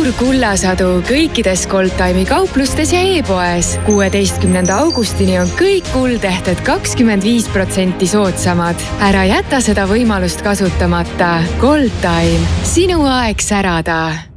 suur kullasadu kõikides Goldtime'i kauplustes ja e-poes. 16. augustini on kõik kuldehted 25% soodsamad. Ära jäta seda võimalust kasutamata. Goldtime. Sinu aeg särada.